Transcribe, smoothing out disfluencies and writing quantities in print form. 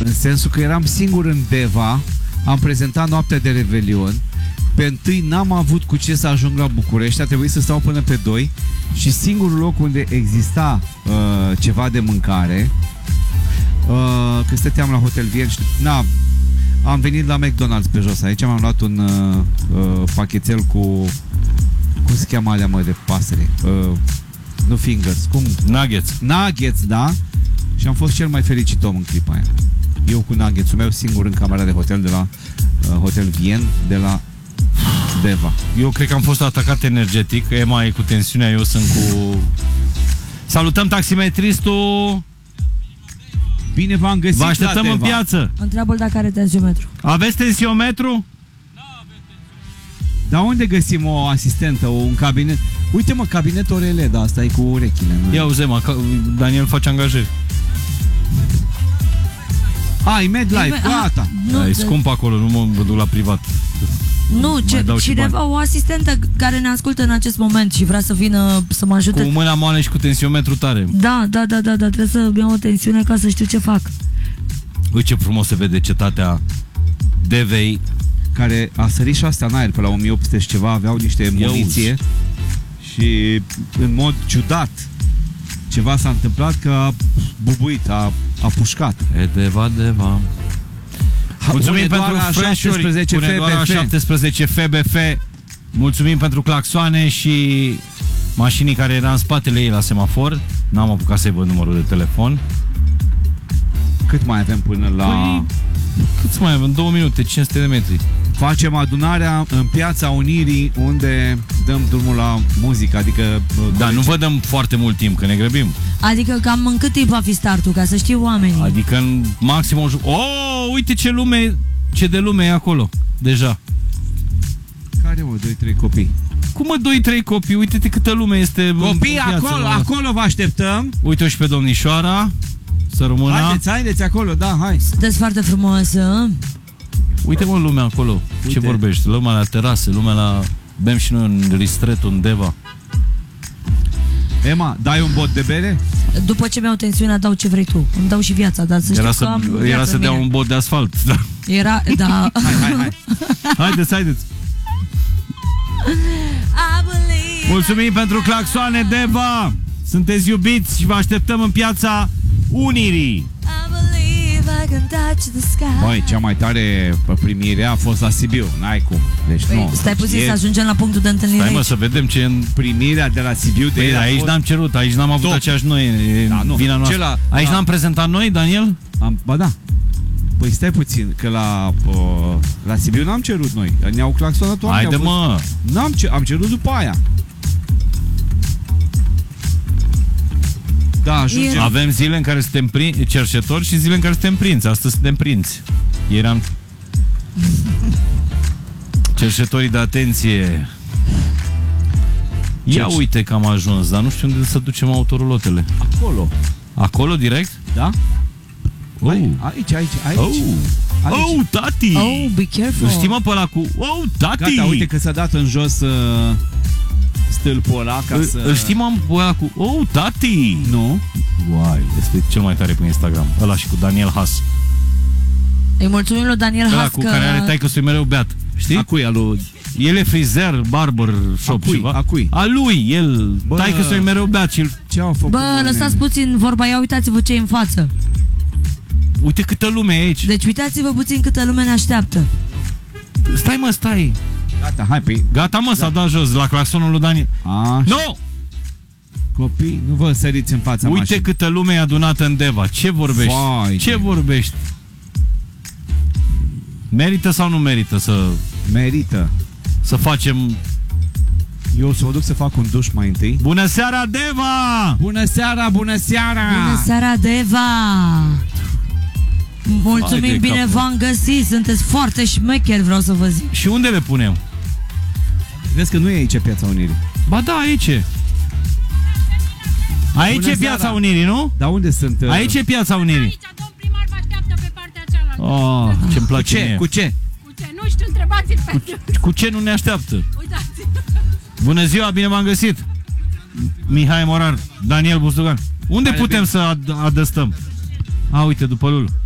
În sensul că eram singur în Deva, am prezentat noaptea de Revelion. Pe 1 n-am avut cu ce să ajung la București, a trebuit să stau până pe 2 și singurul loc unde exista ceva de mâncare, că stăteam la Hotel Vien și am venit la McDonald's pe jos aici, mi-am luat un pachetel cu, cum se cheamă alea, mă, de pasăre, nu fingers, cum? Nuggets, da? Și am fost cel mai fericit om în clipa aia. Eu cu nuggets-ul meu singur în camera de hotel de la Hotel Vien, de la Deva. Eu cred că am fost atacat energetic. Emma e cu tensiunea, eu sunt cu... Salutăm taximetristul. Bine v-am găsit. Vă așteptăm în piață. Întreabă-l dacă are tensiometru. Aveți tensiometru? Dar unde găsim o asistentă, un cabinet? Uite, mă, cabinetul orele, dar asta e cu urechile. Ia uze, mă, Daniel face angajări. Ai, MedLife, gata. E scump acolo, nu mă duc la privat. Nu, cineva, o asistentă care ne ascultă în acest moment și vrea să vină să mă ajute. Cu mâna moale și cu tensiometru tare. Da, trebuie să iau o tensiune ca să știu ce fac. Uite ce frumos se vede cetatea Devei, care a sărit și astea în aer pe la 1800 și ceva, aveau niște muniție și în mod ciudat ceva s-a întâmplat că a bubuit, a pușcat. Deva. Mulțumim pentru fresh-uri, 17 FBF. Mulțumim pentru claxoane și mașinii care era în spatele ei la semafor. N-am apucat să-i văd numărul de telefon. Cât mai avem până la... Cât mai avem? 2 minute, 500 de metri. Facem adunarea în Piața Unirii, unde dăm drumul la muzică, adică... Da, nu vă dăm foarte mult timp, că ne grăbim. Adică cam în cât timp va fi startul, ca să știu oamenii? Adică în maxim o... Oh, uite ce de lume e acolo, deja. Care, mă, 2-3 copii? Cum, mă, 2-3 copii? Uite-te câtă lume este. Copii, acolo vă așteptăm. Uite-o și pe domnișoara. Să rămână. Haideți acolo, da, hai. Sunteți foarte frumoasă. Uite, mă, lumea acolo. Uite. Ce vorbești? Lumea la terase, lumea la... Bem și noi un ristret, un Deva. Emma, dai un bot de bere? După ce mi-au tensiunea, dau ce vrei tu. Îmi dau și viața, dar să știu că am era să dea un bot de asfalt, da. Era, da. Hai. Haideți. Mulțumim pentru claxoane, Deva. Sunteți iubiți și vă așteptăm în Piața Unirii. Băi, cea mai tare primire a fost la Sibiu. N-ai cum. Deci nu. Stai puțin să ajungem la punctul de întâlnire. Stai, mă, să vedem ce în primirea de la Sibiu. Păi, aici n-am cerut, aici n-am avut aceeași noi. Da, nu. Vina noastră. Aici n-am prezentat noi, Daniel? Ba da. Păi stai puțin, că la Sibiu n-am cerut noi. Ne-au claxonat oameni. Haide, mă. Am cerut după aia. Da, ajungem. Avem zile în care suntem cerșetori și zile în care suntem prinți. Astăzi suntem prinți. Eram cerșetorii de atenție. Ia uite că am ajuns, dar nu știu unde să ducem autorulotele. Acolo direct? Da. Aici. Oh, tati! Oh, be careful. Știi, mă, pe ăla cu... Oh, tati! Gata, uite că s-a dat în jos stâlpul ăla ca să... Îl știi, mă, pe ăla cu... Oh, tati! Nu? Uai, este cel mai tare pe Instagram. Ăla și cu Daniel Haas. Îi mulțumim lui Daniel Haas cu care are taică-sul mereu beat. Știi? A cui? El e frizer, barber shop. A cui? A lui, el. Taică-sul e mereu beat și... Ce au făcut? Bă, lăsați puțin vorba, ia uitați-vă ce e în față. Uite câtă lume e aici. Deci uitați-vă puțin câtă lume ne așteaptă. Stai, mă, stai. Gata, hai, păi. Gata, mă, s-a dat jos la claxonul lui Daniel. Nu! Copii, nu vă săriți în fața mașinii. Uite câtă lume e adunată în Deva. Ce vorbești? Ce vorbești? Merită sau nu merită să... Merită. Să facem... Eu o să mă duc să fac un duș mai întâi. Bună seara, Deva! Bună seara! Bună seara, Deva! Mulțumim, bine v-am găsit. Sunteți foarte șmecheri, vreau să vă zic. Și unde le punem? Vezi că nu e aici Piața Unirii. Ba da, aici e. Aici e Piața Unirii, nu? Dar unde sunt? Aici e Piața Unirii. Aici, domn primar vă așteaptă pe partea cealaltă. Ce-mi place mie. Cu ce? Nu știu, întrebați-l pe... Cu ce nu ne așteaptă? Uitați. Bună ziua, bine v-am găsit. Mihai Morar, Daniel Bustugan. Unde putem să adăstăm? Uite, după Lul.